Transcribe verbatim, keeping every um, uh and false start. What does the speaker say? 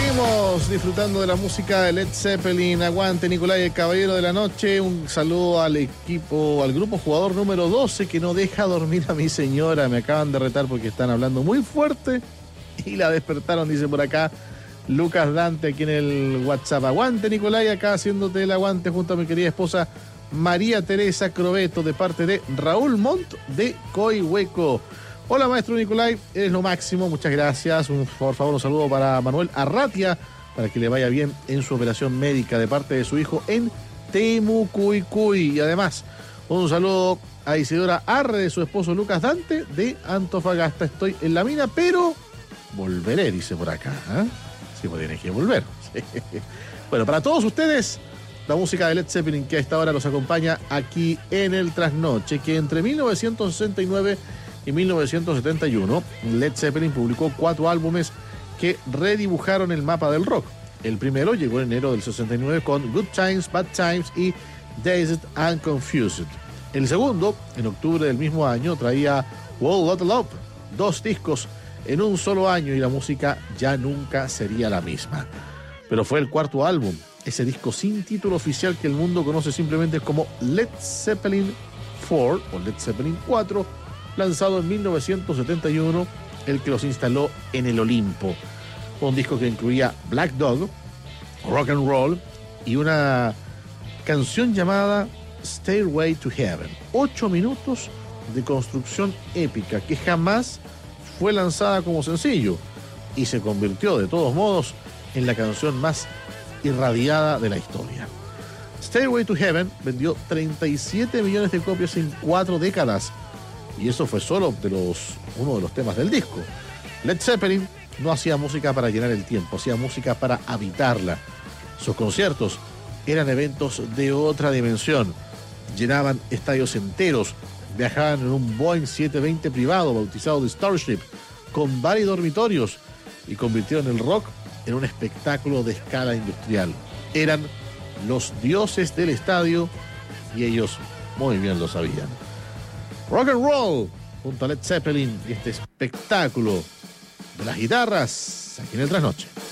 Seguimos disfrutando de la música de Led Zeppelin. Aguante Nicolai, el caballero de la noche. Un saludo al equipo, al grupo jugador número doce que no deja dormir a mi señora. Me acaban de retar porque están hablando muy fuerte y la despertaron, dice por acá Lucas Dante aquí en el WhatsApp. Aguante Nicolai, acá haciéndote el aguante junto a mi querida esposa María Teresa Crobeto, de parte de Raúl Montt de Coihueco. Hola maestro Nicolai, eres lo máximo, muchas gracias. Un, por favor, un saludo para Manuel Arratia, para que le vaya bien en su operación médica de parte de su hijo en Temucuicuy. Y además, un saludo a Isidora Arre de su esposo Lucas Dante de Antofagasta. Estoy en la mina, pero volveré, dice por acá. ¿eh? Sí, pues tienes que volver. Bueno, para todos ustedes, la música de Led Zeppelin que a esta hora los acompaña aquí en el Trasnoche, que entre mil novecientos sesenta y nueve y mil novecientos setenta y uno, Led Zeppelin publicó cuatro álbumes que redibujaron el mapa del rock. El primero llegó en enero del sesenta y nueve con Good Times, Bad Times y Dazed and Confused. El segundo, en octubre del mismo año, traía Whole Lotta Love, dos discos en un solo año, y la música ya nunca sería la misma. Pero fue el cuarto álbum, ese disco sin título oficial que el mundo conoce simplemente como Led Zeppelin cuatro o Led Zeppelin cuatro, lanzado en mil novecientos setenta y uno, el que los instaló en el Olimpo. Un disco que incluía Black Dog, Rock and Roll y una canción llamada Stairway to Heaven. Ocho minutos de construcción épica que jamás fue lanzada como sencillo y se convirtió de todos modos en la canción más irradiada de la historia. Stairway to Heaven vendió treinta y siete millones de copias en cuatro décadas, y eso fue solo de los, uno de los temas del disco. Led Zeppelin no hacía música para llenar el tiempo, hacía música para habitarla. Sus conciertos eran eventos de otra dimensión. Llenaban estadios enteros, viajaban en un Boeing setecientos veinte privado bautizado de Starship, con bar y dormitorios, y convirtieron el rock en un espectáculo de escala industrial. Eran los dioses del estadio y ellos muy bien lo sabían. Rock and Roll junto a Led Zeppelin y este espectáculo de las guitarras aquí en el Trasnoche.